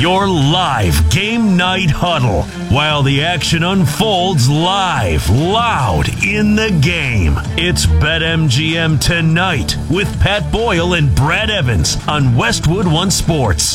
your live game night huddle while the action unfolds live, loud in the game. It's BetMGM Tonight with Pat Boyle and Brad Evans on Westwood One Sports.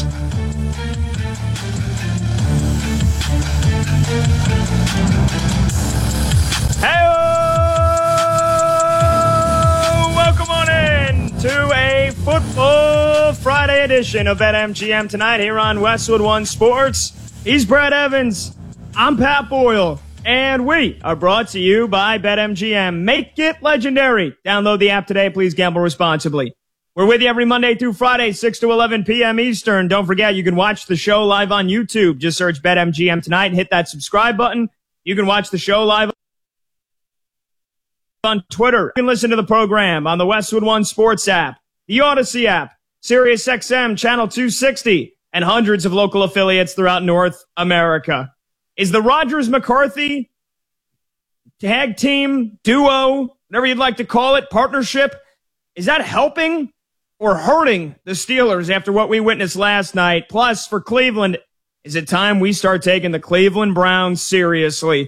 Welcome on in to a Football Friday edition of BetMGM Tonight here on Westwood One Sports. He's Brad Evans. I'm Pat Boyle. And we are brought to you by BetMGM. Make it legendary. Download the app today. Please gamble responsibly. We're with you every Monday through Friday, 6 to 11 p.m. Eastern. Don't forget, you can watch the show live on YouTube. Just search BetMGM Tonight and hit that subscribe button. You can watch the show live on Twitter. You can listen to the program on the Westwood One Sports app, the Odyssey app, SiriusXM Channel 260, and hundreds of local affiliates throughout North America. Is the Rodgers-McCarthy tag team, duo, whatever you'd like to call it, partnership, is that helping or hurting the Steelers after what we witnessed last night? Plus, for Cleveland, is it time we start taking the Cleveland Browns seriously?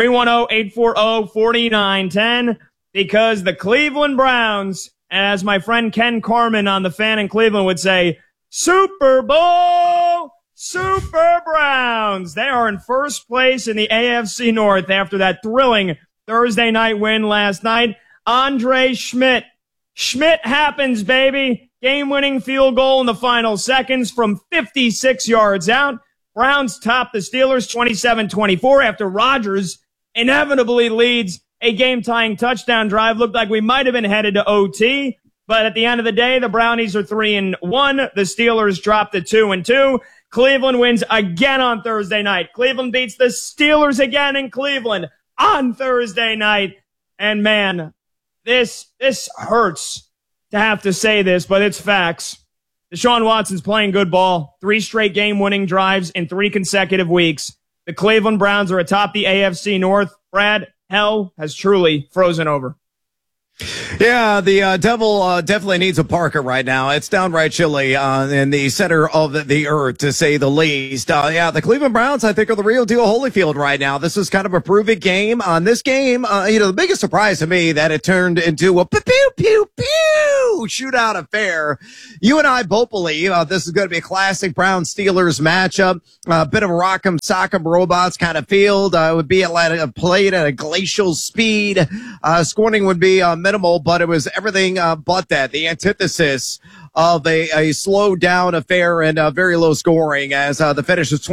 310-840-4910, because the Cleveland Browns, as my friend Ken Carman on The Fan in Cleveland would say, Super Bowl, Super Browns. They are in first place in the AFC North after that thrilling Thursday night win last night. Andre Schmidt. Schmidt happens, baby. Game-winning field goal in the final seconds from 56 yards out. Browns top the Steelers 27-24 after Rodgers inevitably leads a game-tying touchdown drive. Looked like we might have been headed to OT, but at the end of the day, the Brownies are 3-1. The Steelers drop to 2-2. Cleveland wins again on Thursday night. Cleveland beats the Steelers again in Cleveland on Thursday night. And man, this hurts to have to say this, but it's facts. Deshaun Watson's playing good ball. 3 straight game-winning drives in 3 consecutive weeks. The Cleveland Browns are atop the AFC North. Brad, hell has truly frozen over. Yeah, the devil definitely needs a parka right now. It's downright chilly in the center of the earth, to say the least. Yeah, the Cleveland Browns, I think, are the real deal Holyfield right now. This is kind of a prove-it game. On this game, the biggest surprise to me that it turned into a pew-pew-pew shootout affair. You and I both believe this is going to be a classic Browns-Steelers matchup. A bit of a rock'em sock'em robots kind of field. It would be played at a glacial speed. Scoring would be minimal, but it was everything but that. The antithesis of a slow down affair and very low scoring, as the finish was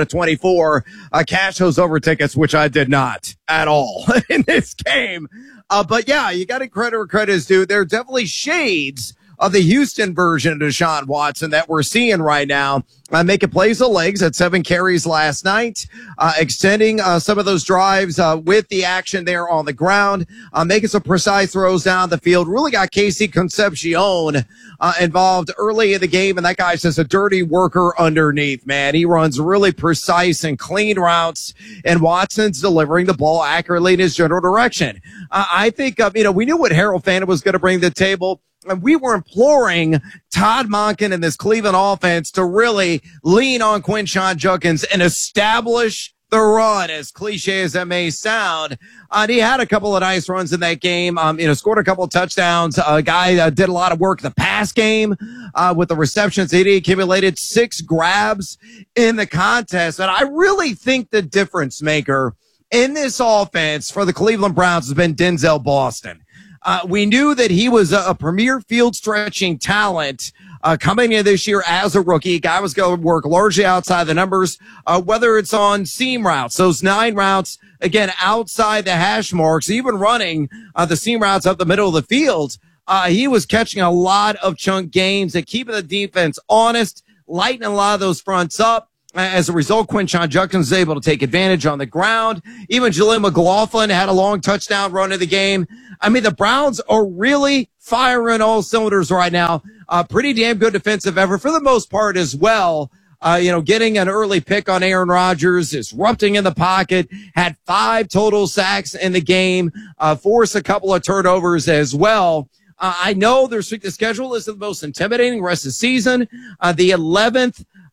27-24. Cash those over tickets, which I did not at all in this game. But yeah, you got to credit where credit is due. There are definitely shades of the Houston version of Deshaun Watson that we're seeing right now. Making plays of legs at 7 carries last night, extending some of those drives with the action there on the ground, making some precise throws down the field. Really got Casey Concepcion involved early in the game, and that guy's just a dirty worker underneath, man. He runs really precise and clean routes, and Watson's delivering the ball accurately in his general direction. I think, we knew what Harold Fanta was going to bring to the table. And we were imploring Todd Monken and this Cleveland offense to really lean on Quinshon Judkins and establish the run, as cliche as that may sound. He had a couple of nice runs in that game, scored a couple of touchdowns. A guy did a lot of work in the pass game with the receptions. He accumulated 6 grabs in the contest. And I really think the difference maker in this offense for the Cleveland Browns has been Denzel Boston. We knew that he was a premier field stretching talent coming in this year as a rookie. Guy was going to work largely outside the numbers, whether it's on seam routes, those 9 routes, again, outside the hash marks, even running the seam routes up the middle of the field. He was catching a lot of chunk gains and keeping the defense honest, lightening a lot of those fronts up. As a result, Quinshon Judkins was able to take advantage on the ground. Even Jaleel McLaughlin had a long touchdown run of the game. I mean, the Browns are really firing all cylinders right now. Pretty damn good defensive effort for the most part as well. Getting an early pick on Aaron Rodgers, disrupting in the pocket, had 5 total sacks in the game, forced a couple of turnovers as well. I know their strength of schedule is the most intimidating rest of the season. The 11th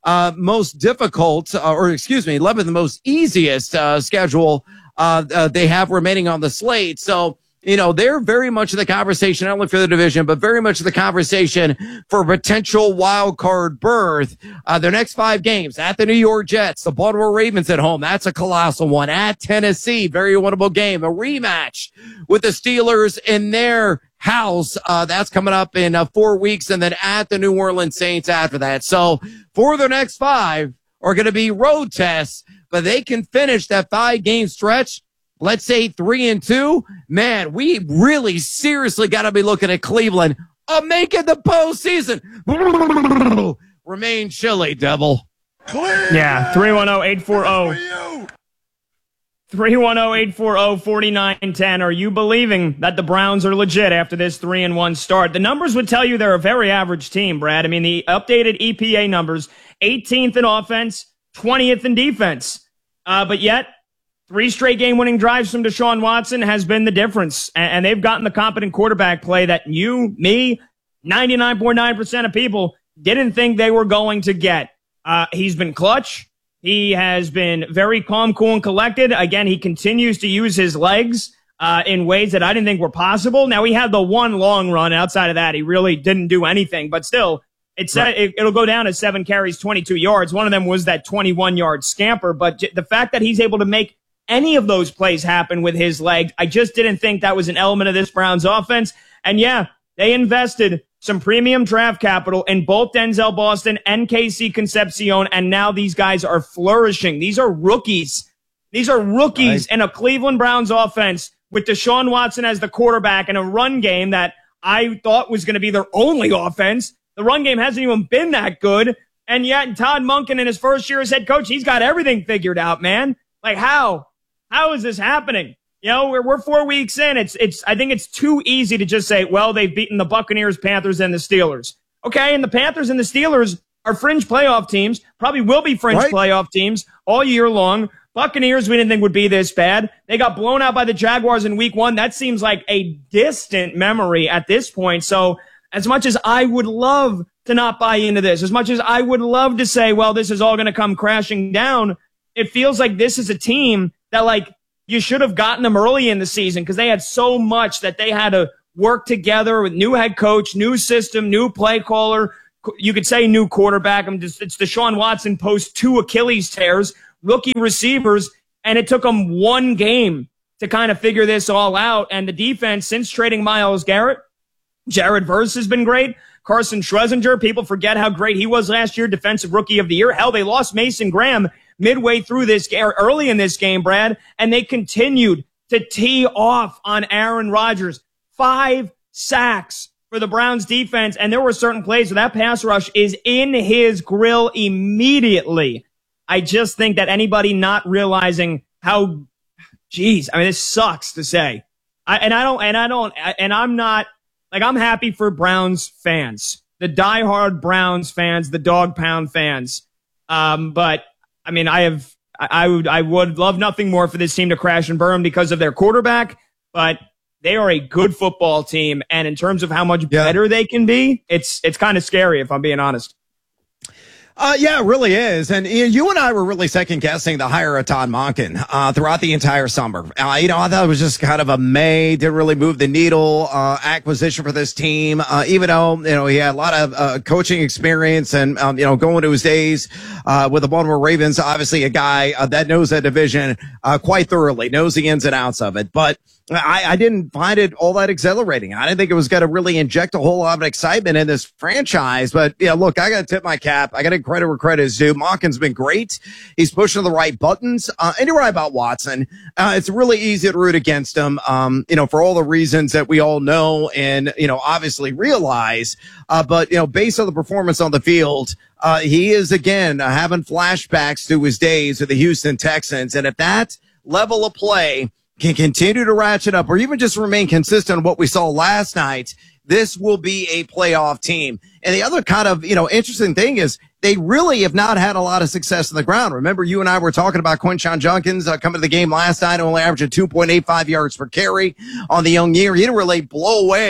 most difficult, 11th most easiest schedule they have remaining on the slate. So, they're very much in the conversation, not only for the division, but very much in the conversation for potential wild card berth. Their next 5 games at the New York Jets, the Baltimore Ravens at home. That's a colossal one. At Tennessee, very winnable game. A rematch with the Steelers in their house. That's coming up in 4 weeks, and then at the New Orleans Saints after that. So for their next 5 are going to be road tests, but they can finish that 5-game stretch. Let's say 3-2. Man, we really seriously got to be looking at Cleveland making the postseason. Remain chilly, Devil. Yeah, 310-840. 310-840-4910. Are you believing that the Browns are legit after this 3-1 start? The numbers would tell you they're a very average team, Brad. I mean, the updated EPA numbers, 18th in offense, 20th in defense. But yet, 3 straight game-winning drives from Deshaun Watson has been the difference. And they've gotten the competent quarterback play that you, me, 99.9% of people didn't think they were going to get. He's been clutch. He has been very calm, cool, and collected. Again, he continues to use his legs in ways that I didn't think were possible. Now, he had the one long run. Outside of that, he really didn't do anything. But still, it'll go down as 7 carries, 22 yards. One of them was that 21-yard scamper. But the fact that he's able to make any of those plays happen with his legs, I just didn't think that was an element of this Browns offense. And yeah, they invested some premium draft capital in both Denzel Boston and KC Concepcion, and now these guys are flourishing. These are rookies. These are rookies in a Cleveland Browns offense with Deshaun Watson as the quarterback and a run game that I thought was going to be their only offense. The run game hasn't even been that good. And yet Todd Monken in his first year as head coach, he's got everything figured out, man. Like how? How is this happening? We're 4 weeks in. I think it's too easy to just say, well, they've beaten the Buccaneers, Panthers, and the Steelers. Okay, and the Panthers and the Steelers are fringe playoff teams, probably will be fringe playoff teams all year long. Buccaneers, we didn't think would be this bad. They got blown out by the Jaguars in week 1. That seems like a distant memory at this point. So as much as I would love to not buy into this, as much as I would love to say, well, this is all going to come crashing down, it feels like this is a team that, you should have gotten them early in the season because they had so much that they had to work together with new head coach, new system, new play caller. You could say new quarterback. It's Deshaun Watson post 2 Achilles tears, rookie receivers, and it took them 1 game to kind of figure this all out. And the defense, since trading Myles Garrett, Jared Verse has been great. Carson Schlesinger, people forget how great he was last year, defensive rookie of the year. Hell, they lost Mason Graham midway through this game, early in this game, Brad, and they continued to tee off on Aaron Rodgers. 5 sacks for the Browns defense, and there were certain plays where that pass rush is in his grill immediately. I just think that anybody not realizing how, this sucks to say. I'm happy for Browns fans, the diehard Browns fans, the dog pound fans. But I would love nothing more for this team to crash and burn because of their quarterback, but they are a good football team. And in terms of how much better they can be, it's kind of scary if I'm being honest. Yeah, it really is. And you and I were really second guessing the hire of Todd Monken throughout the entire summer. I thought it was just kind of didn't really move the needle acquisition for this team. Even though he had a lot of coaching experience and going to his days with the Baltimore Ravens, obviously a guy that knows that division quite thoroughly, knows the ins and outs of it. But I didn't find it all that exhilarating. I didn't think it was going to really inject a whole lot of excitement in this franchise. But look, I got to tip my cap. I got to credit where credit is due. Monken's been great. He's pushing the right buttons. And you're right about Watson. It's really easy to root against him, for all the reasons that we all know and, obviously realize. But based on the performance on the field, he is again having flashbacks to his days with the Houston Texans. And if that level of play can continue to ratchet up or even just remain consistent with what we saw last night, this will be a playoff team. And the other kind of, interesting thing is they really have not had a lot of success on the ground. Remember, you and I were talking about Quinshon Judkins coming to the game last night, only averaging 2.85 yards per carry on the young year. He didn't really blow away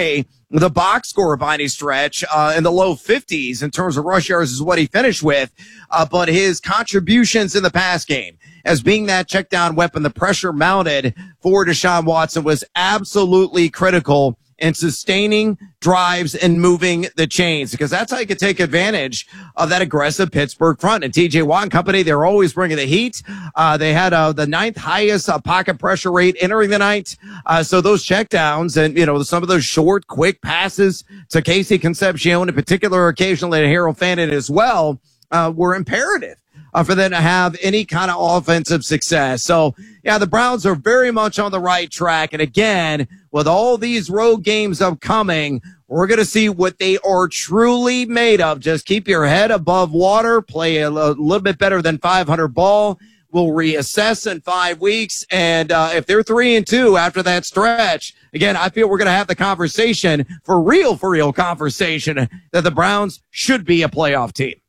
the box score by any stretch, in the low 50s in terms of rush yards is what he finished with. But his contributions in the pass game as being that check down weapon, the pressure mounted for Deshaun Watson was absolutely critical in sustaining drives and moving the chains, because that's how you could take advantage of that aggressive Pittsburgh front. And TJ Watt and company, they're always bringing the heat. They had the ninth highest pocket pressure rate entering the night. So those checkdowns and, some of those short, quick passes to Casey Concepcion in particular, occasionally to Harold Fannin as well, were imperative for them to have any kind of offensive success. So, yeah, the Browns are very much on the right track. And again, with all these road games upcoming, we're going to see what they are truly made of. Just keep your head above water, play a little bit better than 500 ball. We'll reassess in 5 weeks. And if they're 3-2 after that stretch, again, I feel we're going to have the conversation, for real conversation, that the Browns should be a playoff team.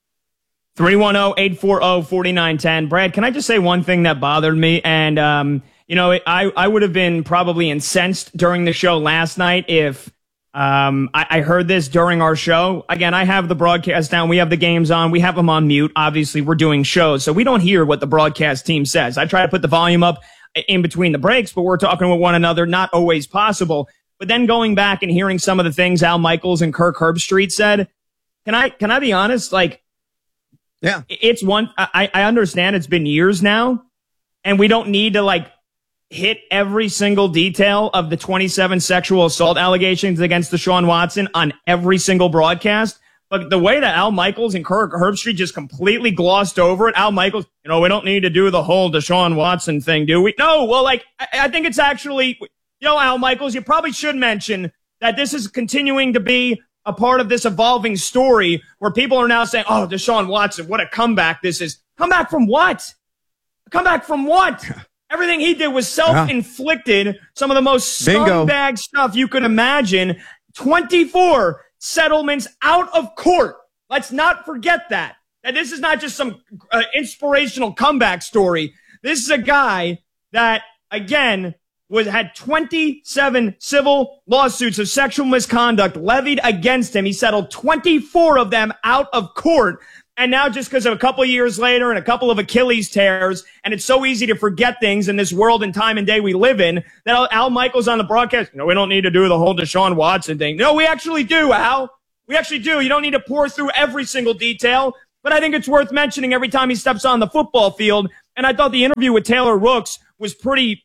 310-840-4910. Brad, can I just say one thing that bothered me? And, I would have been probably incensed during the show last night if I heard this during our show. Again, I have the broadcast down. We have the games on. We have them on mute. Obviously, we're doing shows, so we don't hear what the broadcast team says. I try to put the volume up in between the breaks, but we're talking with one another, not always possible. But then going back and hearing some of the things Al Michaels and Kirk Herbstreit said, can I be honest? Yeah, it's one. I understand it's been years now, and we don't need to hit every single detail of the 27 sexual assault allegations against Deshaun Watson on every single broadcast. But the way that Al Michaels and Kirk Herbstreit just completely glossed over it, Al Michaels, we don't need to do the whole Deshaun Watson thing, do we? No, well, I think it's actually, Al Michaels, you probably should mention that this is continuing to be a part of this evolving story where people are now saying, oh, Deshaun Watson, what a comeback this is. Comeback from what? Comeback from what? Everything he did was self-inflicted. Some of the most scumbag stuff you could imagine. 24 settlements out of court. Let's not forget that. And this is not just some inspirational comeback story. This is a guy that, again, had 27 civil lawsuits of sexual misconduct levied against him. He settled 24 of them out of court. And now just because of a couple of years later and a couple of Achilles tears, and it's so easy to forget things in this world and time and day we live in, that Al Michaels on the broadcast, we don't need to do the whole Deshaun Watson thing. No, we actually do, Al. We actually do. You don't need to pour through every single detail, but I think it's worth mentioning every time he steps on the football field. And I thought the interview with Taylor Rooks was pretty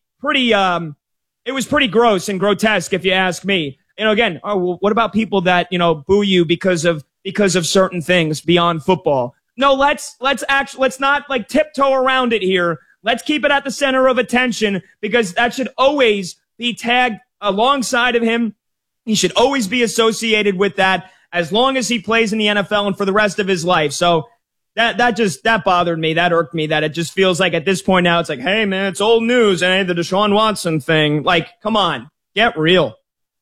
gross and grotesque, if you ask me. Again, what about people that, boo you because of certain things beyond football? No, let's not tiptoe around it here. Let's keep it at the center of attention, because that should always be tagged alongside of him. He should always be associated with that as long as he plays in the NFL and for the rest of his life. So that bothered me. That irked me, that it just feels like at this point now, it's like, hey man, it's old news. The Deshaun Watson thing. Come on, get real.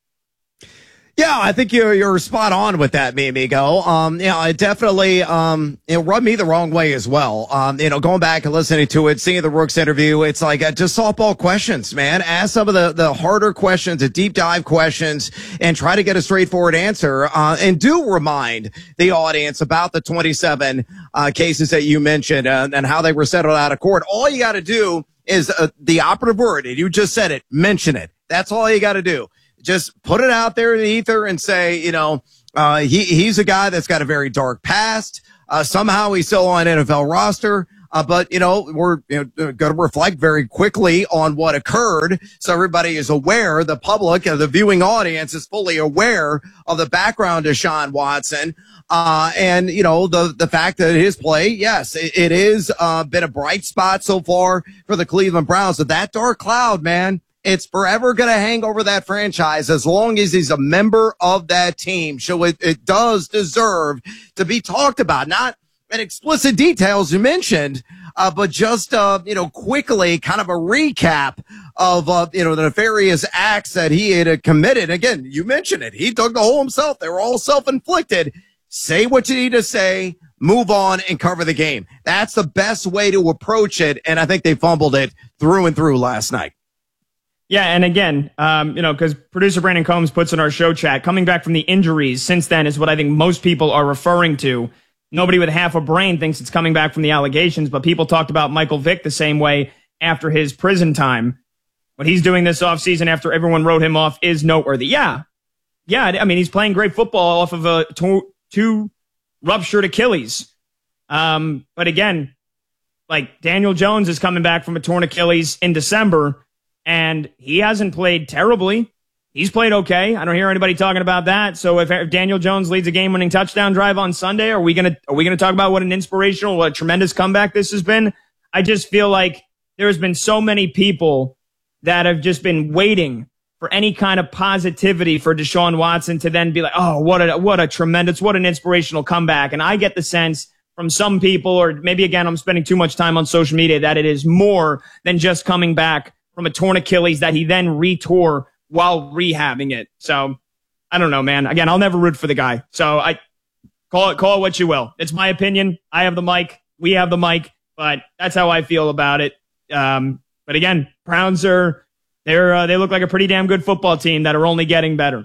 Yeah, I think you're spot on with that, mi amigo. It definitely, it rubbed me the wrong way as well. Going back and listening to it, seeing the Rooks interview, it's like just softball questions, man. Ask some of the harder questions, the deep dive questions, and try to get a straightforward answer. And do remind the audience about the 27 cases that you mentioned and how they were settled out of court. All you got to do is the operative word, and you just said it, mention it. That's all you got to do. Just put it out there in the ether and say, he's a guy that's got a very dark past. Somehow he's still on an NFL roster. But we're going to reflect very quickly on what occurred, so everybody is aware. The public, the viewing audience, is fully aware of the background of Deshaun Watson. And the fact that his play, yes, it is been a bright spot so far for the Cleveland Browns. But that dark cloud, man, it's forever going to hang over that franchise as long as he's a member of that team. So it does deserve to be talked about, not in explicit details you mentioned, but just, quickly kind of a recap of, the nefarious acts that he had committed. Again, you mentioned it. He took the hole himself. They were all self-inflicted. Say what you need to say, move on, and cover the game. That's the best way to approach it. And I think they fumbled it through and through last night. Yeah, and again, because producer Brandon Combs puts in our show chat, coming back from the injuries since then is what I think most people are referring to. Nobody with half a brain thinks it's coming back from the allegations, but people talked about Michael Vick the same way after his prison time. What he's doing this offseason after everyone wrote him off is noteworthy. Yeah, I mean, he's playing great football off of a two ruptured Achilles. But again, like Daniel Jones is coming back from a torn Achilles in December, and he hasn't played terribly. He's played okay. I don't hear anybody talking about that. So if Daniel Jones leads a game-winning touchdown drive on Sunday, are we gonna talk about what an inspirational, what a tremendous comeback this has been? I just feel like there's been so many people that have just been waiting for any kind of positivity for Deshaun Watson to then be like, oh, what an inspirational comeback. And I get the sense from some people, or maybe again, I'm spending too much time on social media, that it is more than just coming back from a torn Achilles that he then retore while rehabbing it. So I don't know, man. Again, I'll never root for the guy. So I call it what you will. It's my opinion. I have the mic. We have the mic, but that's how I feel about it. But again, Browns they look like a pretty damn good football team that are only getting better.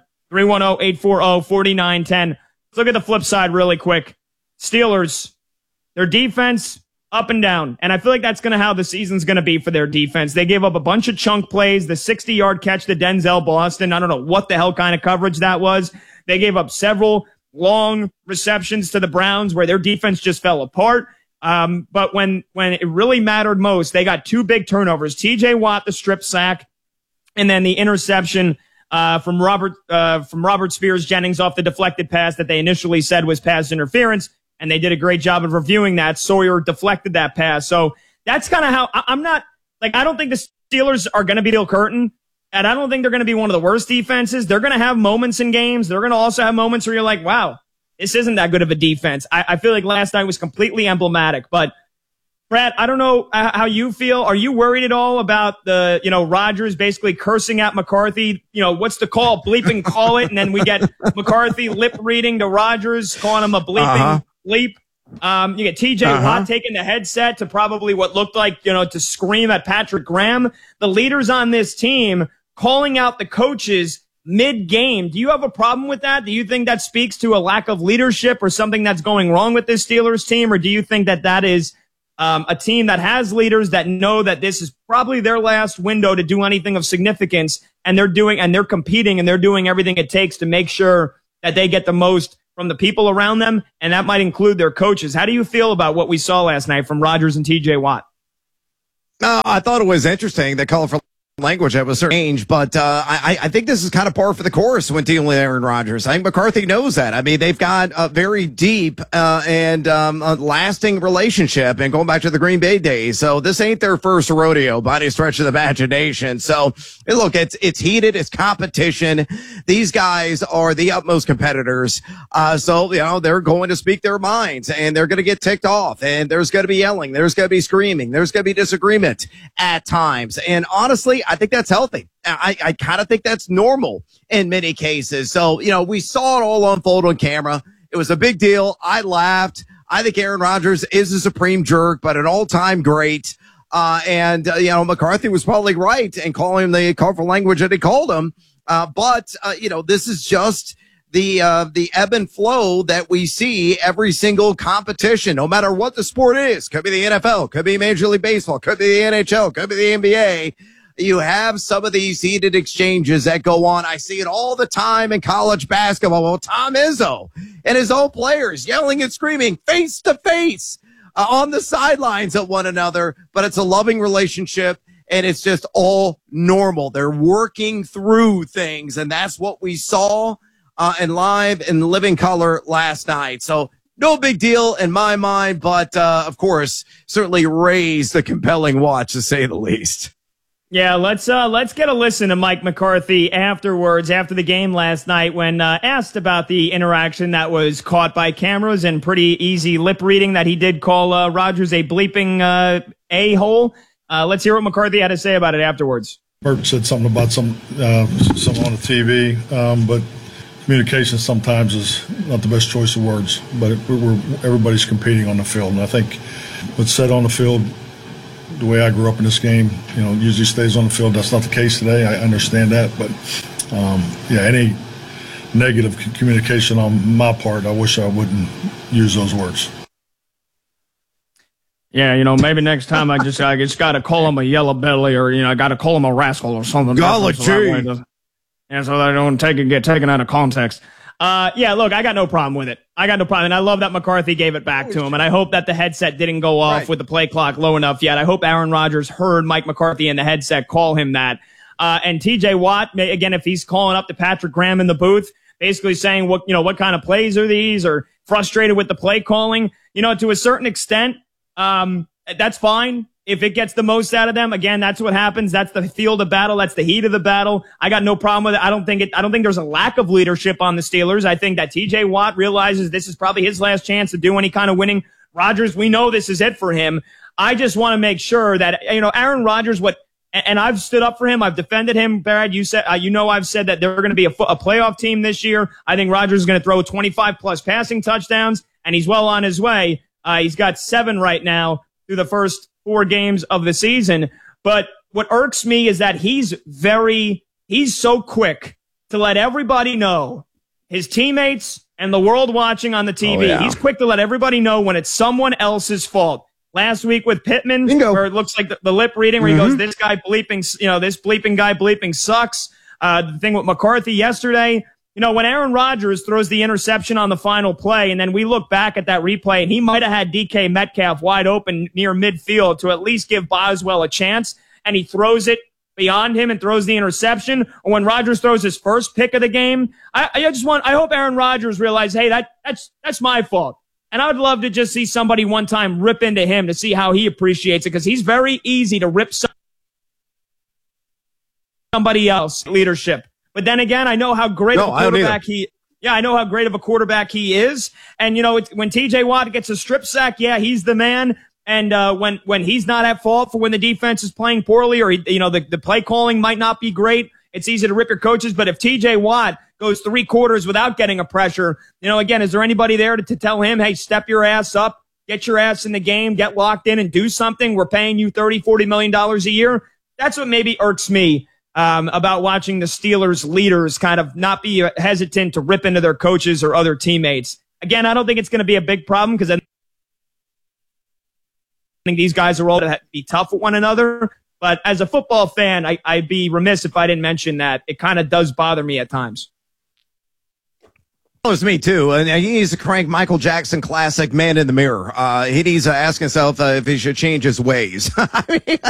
310-840-4910. Let's look at the flip side really quick. Steelers, their defense, up and down. And I feel like that's going to how the season's going to be for their defense. They gave up a bunch of chunk plays, the 60-yard catch to Denzel Boston. I don't know what the hell kind of coverage that was. They gave up several long receptions to the Browns where their defense just fell apart. But when it really mattered most, they got two big turnovers. TJ Watt, the strip sack, and then the interception from Robert Spears-Jennings off the deflected pass that they initially said was pass interference. And they did a great job of reviewing that. Sawyer deflected that pass. So that's kind of how I don't think the Steelers are going to be Steel Curtain. And I don't think they're going to be one of the worst defenses. They're going to have moments in games. They're going to also have moments where you're like, wow, this isn't that good of a defense. I feel like last night was completely emblematic. But Brad, I don't know how you feel. Are you worried at all about Rodgers basically cursing at McCarthy? What's the call? Bleeping call it. And then we get McCarthy lip reading to Rodgers, calling him a bleeping bleep. You get TJ Watt taking the headset to probably what looked like, to scream at Patrick Graham. The leaders on this team calling out the coaches mid-game. Do you have a problem with that? Do you think that speaks to a lack of leadership or something that's going wrong with this Steelers team? Or do you think that is a team that has leaders that know that this is probably their last window to do anything of significance, and they're competing and they're doing everything it takes to make sure that they get the most from the people around them, and that might include their coaches? How do you feel about what we saw last night from Rodgers and TJ Watt? I thought it was interesting, the colorful language that was strange, but I think this is kind of par for the course when dealing with Aaron Rodgers. I think McCarthy knows that. I mean, they've got a very deep and a lasting relationship, and going back to the Green Bay days. So this ain't their first rodeo by any stretch of the imagination. So look, it's heated, it's competition. These guys are the utmost competitors. So they're going to speak their minds, and they're going to get ticked off, and there's going to be yelling, there's going to be screaming, there's going to be disagreement at times. And honestly, I think that's healthy. I kind of think that's normal in many cases. So, we saw it all unfold on camera. It was a big deal. I laughed. I think Aaron Rodgers is a supreme jerk, but an all-time great. McCarthy was probably right in calling him the colorful language that he called him. But this is just the ebb and flow that we see every single competition, no matter what the sport is. Could be the NFL, could be Major League Baseball, could be the NHL, could be the NBA. You have some of these heated exchanges that go on. I see it all the time in college basketball. Well, Tom Izzo and his own players yelling and screaming face to face on the sidelines at one another. But it's a loving relationship, and it's just all normal. They're working through things, and that's what we saw in live and living color last night. So no big deal in my mind, but of course, certainly raised the compelling watch, to say the least. Yeah, let's get a listen to Mike McCarthy afterwards, after the game last night, when asked about the interaction that was caught by cameras and pretty easy lip reading that he did call Rodgers a bleeping a-hole. Let's hear what McCarthy had to say about it afterwards. Bert said something about some on the TV, but communication sometimes is not the best choice of words. But everybody's competing on the field, and I think what's said on the field the way I grew up in this game, usually stays on the field. That's not the case today. I understand that. But, any negative communication on my part, I wish I wouldn't use those words. Yeah, maybe next time I just got to call him a yellow belly, or, I got to call him a rascal or something. Golly gee. And so I don't get taken out of context. Look, I got no problem with it. And I love that McCarthy gave it back to him. And I hope that the headset didn't go off with the play clock low enough yet. I hope Aaron Rodgers heard Mike McCarthy in the headset call him that. And TJ Watt, again, if he's calling up to Patrick Graham in the booth, basically saying what kind of plays are these, or frustrated with the play calling, to a certain extent, that's fine. If it gets the most out of them, again, that's what happens. That's the field of battle. That's the heat of the battle. I got no problem with it. I don't think there's a lack of leadership on the Steelers. I think that TJ Watt realizes this is probably his last chance to do any kind of winning. Rodgers, we know this is it for him. I just want to make sure that, Aaron Rodgers, and I've stood up for him. I've defended him, Brad. You said, I've said that they're going to be a playoff team this year. I think Rodgers is going to throw 25 plus passing touchdowns, and he's well on his way. He's got 7 right now through the first 4 games of the season. But what irks me is that he's so quick to let everybody know, his teammates and the world watching on the TV. Oh, yeah. He's quick to let everybody know when it's someone else's fault. Last week with Pittman, where it looks like the lip reading, where he goes, this guy bleeping, this bleeping guy bleeping sucks. The thing with McCarthy yesterday, when Aaron Rodgers throws the interception on the final play, and then we look back at that replay, and he might have had DK Metcalf wide open near midfield to at least give Boswell a chance, and he throws it beyond him and throws the interception. Or when Rodgers throws his first pick of the game, I hope Aaron Rodgers realizes, hey, that's my fault. And I would love to just see somebody one time rip into him to see how he appreciates it, because he's very easy to rip somebody else leadership. But then again, I know how great of a quarterback I know how great of a quarterback he is. And, when TJ Watt gets a strip sack, he's the man. And when he's not at fault for when the defense is playing poorly, or the play calling might not be great, it's easy to rip your coaches. But if TJ Watt goes 3 quarters without getting a pressure, again, is there anybody there to tell him, hey, step your ass up, get your ass in the game, get locked in and do something? We're paying you $30-40 million a year. That's what maybe irks me about watching the Steelers leaders kind of not be hesitant to rip into their coaches or other teammates. Again, I don't think it's going to be a big problem, because I think these guys are all to be tough with one another. But as a football fan, I'd be remiss if I didn't mention that it kind of does bother me at times. Bothers me too. And he needs to crank Michael Jackson classic Man in the Mirror. He needs to ask himself if he should change his ways. I mean,